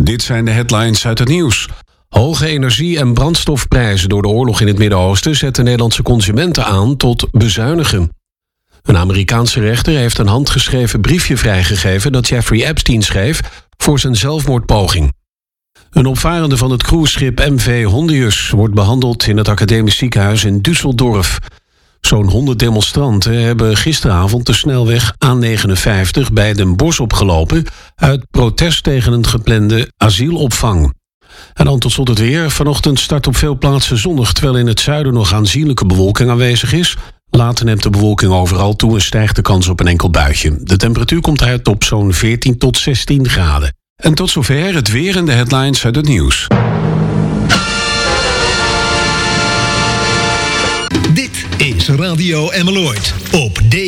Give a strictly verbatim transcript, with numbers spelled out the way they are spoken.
Dit zijn de headlines uit het nieuws. Hoge energie- en brandstofprijzen door de oorlog in het Midden-Oosten zetten Nederlandse consumenten aan tot bezuinigen. Een Amerikaanse rechter heeft een handgeschreven briefje vrijgegeven dat Jeffrey Epstein schreef voor zijn zelfmoordpoging. Een opvarende van het cruiseschip M V Hondius wordt behandeld in het academisch ziekenhuis in Düsseldorf. Zo'n honderd demonstranten hebben gisteravond de snelweg A negenenvijftig bij Den Bosch opgelopen uit protest tegen een geplande asielopvang. En dan tot slot het weer. Vanochtend start op veel plaatsen zonnig, terwijl in het zuiden nog aanzienlijke bewolking aanwezig is. Later neemt de bewolking overal toe en stijgt de kans op een enkel buitje. De temperatuur komt uit op zo'n veertien tot zestien graden. En tot zover het weer en de headlines uit het nieuws. Dit is Radio Emmeloord op D